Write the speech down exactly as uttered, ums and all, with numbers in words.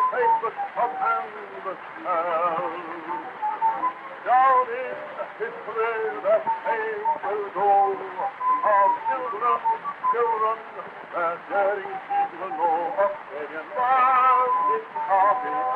faithless of hands that tell. Down in history that fame will go of children, children, that daring deeds will know of Fabian Bard in coffee.